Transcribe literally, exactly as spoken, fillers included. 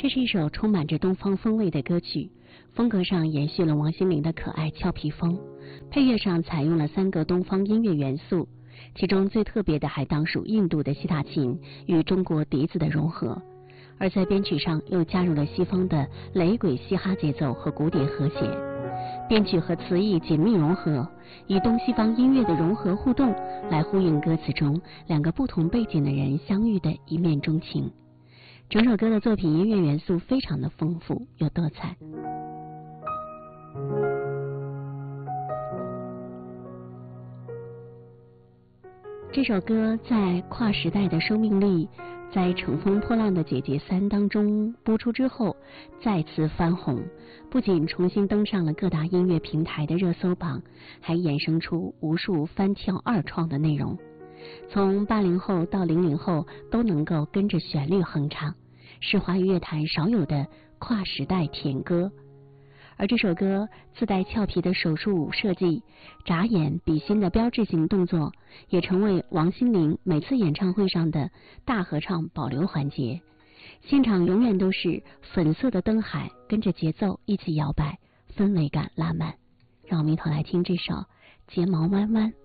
这是一首充满着东方风味的歌曲，风格上延续了王心凌的可爱俏皮风，配乐上采用了三个东方音乐元素，其中最特别的还当属印度的西塔琴与中国笛子的融合，而在编曲上又加入了西方的雷鬼嘻哈节奏和古典和弦，编曲和词意紧密融合，以东西方音乐的融合互动来呼应歌词中两个不同背景的人相遇的一见钟情。整首歌的作品音乐元素非常的丰富又多彩。这首歌在跨时代的生命力，在乘风破浪的姐姐三当中播出之后再次翻红，不仅重新登上了各大音乐平台的热搜榜，还衍生出无数翻跳二创的内容，从八零后到零零后都能够跟着旋律哼唱，是华语乐坛少有的跨时代甜歌。而这首歌自带俏皮的手术舞设计，眨眼比心的标志性动作，也成为王心凌每次演唱会上的大合唱保留环节。现场永远都是粉色的灯海，跟着节奏一起摇摆，氛围感拉满。让我们一同来听这首睫毛弯弯。